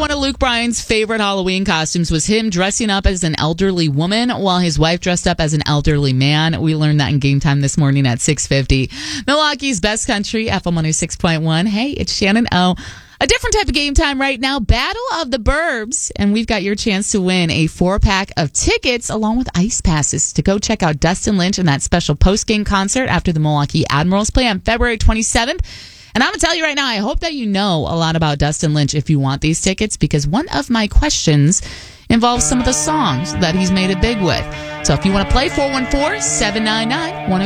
one of Luke Bryan's favorite Halloween costumes was him dressing up as an elderly woman while his wife dressed up as an elderly man. We learned that in Game Time this morning at 6:50. Milwaukee's Best Country, FM 106.1. Hey, it's Shannon O. A different type of Game Time right now, Battle of the Burbs. And we've got your chance to win a 4-pack of tickets along with ice passes to go check out Dustin Lynch and that special post-game concert after the Milwaukee Admirals play on February 27th. And I'm going to tell you right now, I hope that you know a lot about Dustin Lynch if you want these tickets, because one of my questions involves some of the songs that he's made it big with. So if you want to play, 414-799-10.